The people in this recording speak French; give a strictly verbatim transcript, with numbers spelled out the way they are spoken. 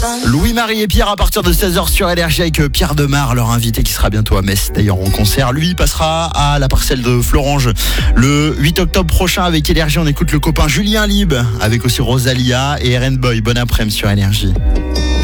Louis-Marie et Pierre à partir de seize heures sur Énergie avec Pierre Demar, leur invité qui sera bientôt à Metz d'ailleurs en concert. Lui passera à la parcelle de Florange le huit octobre prochain avec Énergie. On écoute le copain Julien Lieb avec aussi Rosalia et R N Boy. Bon après-midi sur Énergie.